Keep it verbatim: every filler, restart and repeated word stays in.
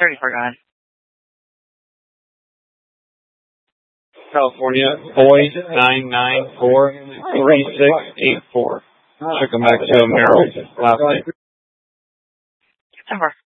thirty-four, go ahead. California, Boyd, nine nine four, three six eight four. Took him back to Merrill last night. ten four.